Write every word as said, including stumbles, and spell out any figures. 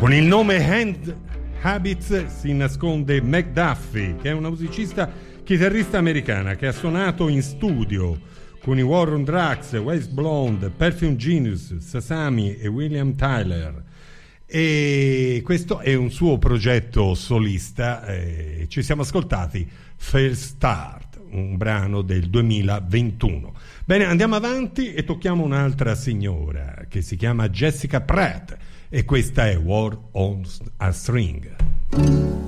Con il nome Hand Habits si nasconde McDuffie, che è una musicista chitarrista americana che ha suonato in studio con i War on Drugs, West Blonde, Perfume Genius, Sasami e William Tyler. E questo è un suo progetto solista. Eh, ci siamo ascoltati First Start, un brano del duemilaventuno. Bene, andiamo avanti e tocchiamo un'altra signora che si chiama Jessica Pratt, e questa è War on a String.